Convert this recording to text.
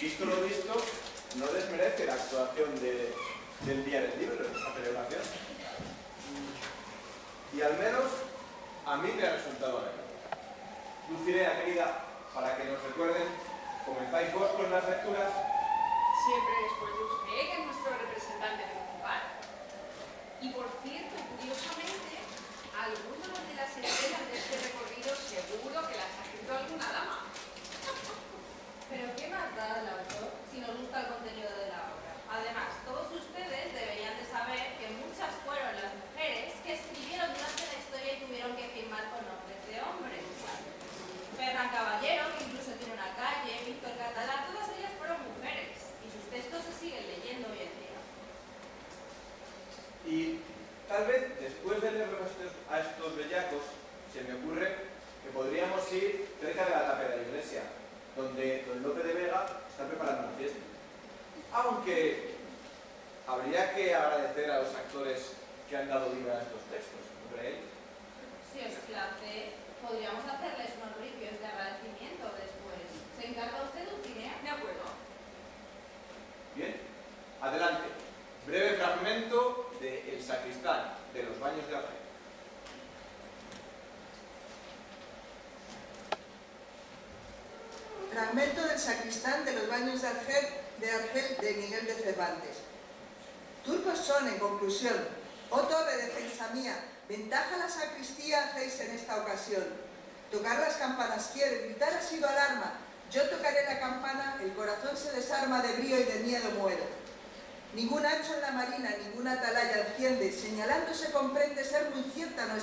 Visto lo visto, no desmerece la actuación del Día del Libro en esta celebración. Y al menos a mí me ha resultado alegre. Dulcinea, querida, para que nos recuerden, ¿comenzáis vos con las lecturas? Siempre después de usted, que es nuestro representante principal. Y por cierto, curiosamente, algunas de las escenas de este recorrido seguro que las ha escrito alguna dama. Pero ¿qué más da el autor si nos gusta el contenido de la obra? Además, todos ustedes deberían de saber que muchas fueron las mujeres que escribieron durante la historia y tuvieron que firmar con nombres de hombres. Ferran Caballero, que incluso tiene una calle, Víctor Catalá, todas ellas fueron mujeres. Y sus textos se siguen leyendo hoy en día. Y tal vez, después de leer a estos bellacos, se me ocurre que podríamos ir cerca de la tapia de la iglesia, donde don Lope de Vega está preparando una fiesta. Aunque habría que agradecer a los actores que han dado vida a estos textos, ¿no creéis? Si os place, podríamos hacerles unos ripios de agradecimiento después. ¿Se encarga usted, Dulcinea? ¿De acuerdo? Bien, adelante. Breve fragmento de El sacristán de los baños de Argel. Fragmento del sacristán de los baños de Argel de Miguel de Cervantes. Turcos son, en conclusión, oh torre defensa mía, ventaja la sacristía hacéis en esta ocasión. Tocar las campanas quiere, gritar ha sido alarma, yo tocaré la campana, el corazón se desarma de brío y de miedo muero. Ningún hacho en la marina, ninguna atalaya enciende, señalando se comprende ser muy cierta nuestra